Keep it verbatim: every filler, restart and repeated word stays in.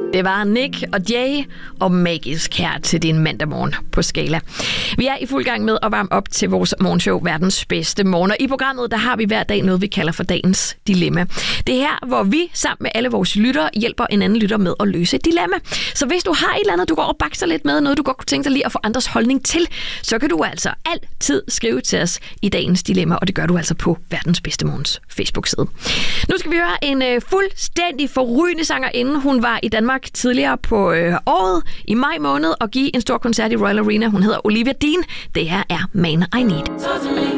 Det var Nick og Jay og Magisk her til din mandag morgen på Skala. Vi er i fuld gang med at varme op til vores morgenshow Verdens Bedste Morgen. Og i programmet der har vi hver dag noget, vi kalder for dagens dilemma. Det er her, hvor vi sammen med alle vores lyttere hjælper en anden lytter med at løse et dilemma. Så hvis du har et eller andet, du går og bakser lidt med, noget du godt kunne tænke dig lige at få andres holdning til, så kan du altså altid skrive til os i dagens dilemma, og det gør du altså på Verdens Bedste Morgens Facebook-side. Nu skal vi høre en øh, fuldstændig forrygende sangerinde. Hun var i Danmark tidligere på øh, året i maj måned og give en stor koncert i Royal Arena. Hun hedder Olivia Dean. Det her er Man I Need.